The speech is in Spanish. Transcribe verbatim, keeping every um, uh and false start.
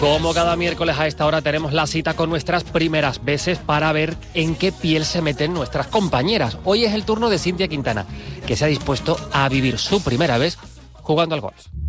Como cada miércoles a esta hora tenemos la cita con nuestras primeras veces para ver en qué piel se meten nuestras compañeras. Hoy es el turno de Cintia Quintana, que se ha dispuesto a vivir su primera vez jugando al golf.